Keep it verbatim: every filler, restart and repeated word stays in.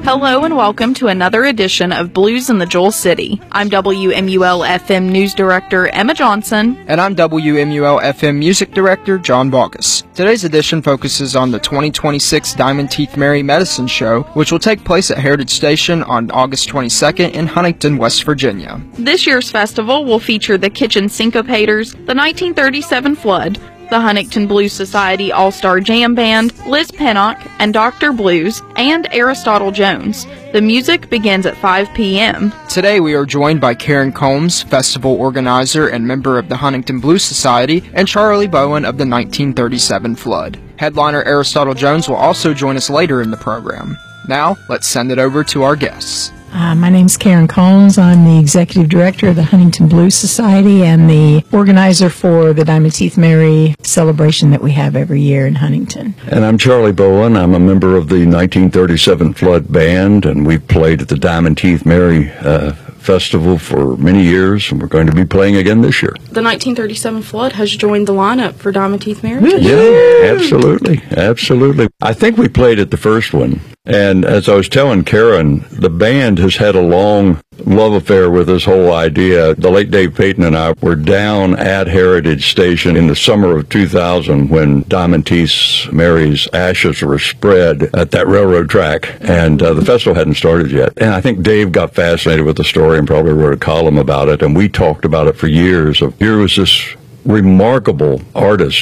Hello and welcome to another edition of Blues in the Jewel City. I'm W M U L F M News Director Emma Johnson. And I'm W M U L F M Music Director John Baucus. Today's edition focuses on the twenty twenty-six Diamond Teeth Mary Medicine Show, which will take place at Heritage Station on August twenty-second in Huntington, West Virginia. This year's festival will feature the Kitchen Syncopators, the nineteen thirty-seven Flood, the Huntington Blues Society All-Star Jam Band, Liz Pennock, and Doctor Blues, and Aristotle Jones. The music begins at five p.m. Today we are joined by Karen Combs, festival organizer and member of the Huntington Blues Society, and Charlie Bowen of the nineteen thirty-seven Flood. Headliner Aristotle Jones will also join us later in the program. Now, let's send it over to our guests. Uh, my name's Karen Combs. I'm the executive director of the Huntington Blues Society and the organizer for the Diamond Teeth Mary celebration that we have every year in Huntington. And I'm Charlie Bowen. I'm a member of the nineteen thirty-seven Flood Band, and we've played at the Diamond Teeth Mary uh, Festival for many years, and we're going to be playing again this year. The nineteen thirty-seven Flood has joined the lineup for Diamond Teeth Mary. Yeah, absolutely, absolutely. I think we played at the first one. And as I was telling Karen, the band has had a long love affair with this whole idea. The late Dave Payton and I were down at Heritage Station in the summer of two thousand when Diamond Teeth Mary's ashes were spread at that railroad track, and uh, the festival hadn't started yet. And I think Dave got fascinated with the story and probably wrote a column about it, and we talked about it for years. Of here was this remarkable artist